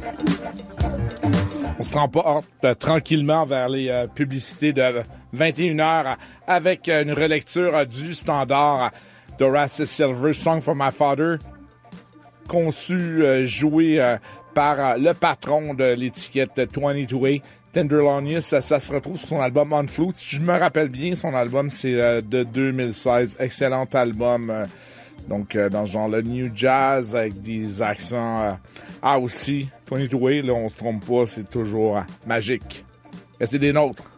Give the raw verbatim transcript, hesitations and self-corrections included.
On se remporte euh, tranquillement vers les euh, publicités de vingt et une heures avec une relecture euh, du standard d'Horace Silver, Song for My Father, conçu, euh, joué euh, par euh, le patron de l'étiquette vingt-deux A, Tenderlonius. Ça, ça se retrouve sur son album On Flute. Si je me rappelle bien, son album, c'est euh, de deux mille seize. Excellent album. Euh, donc, euh, dans ce genre, le new jazz avec des accents... Euh, ah, aussi, vingt-deux A, là, on se trompe pas, c'est toujours euh, magique. Et c'est des nôtres.